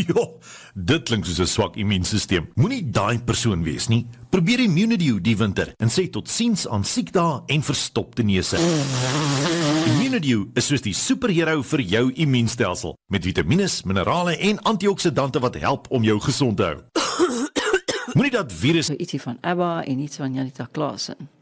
Jo, dit klink soos 'n swak immuunstelsel. Moenie daai persoon wees nie. Probeer Immunidew die winter en sê totsiens aan siekdae en verstopte neuse. Immunidew is soos die superhero vir jou immuunstelsel, met vitamiene, minerale en antioksidante wat help om jou gesond te hou. Moenie dat virus So ietsie van ABBA en iets van Janita Klaasen.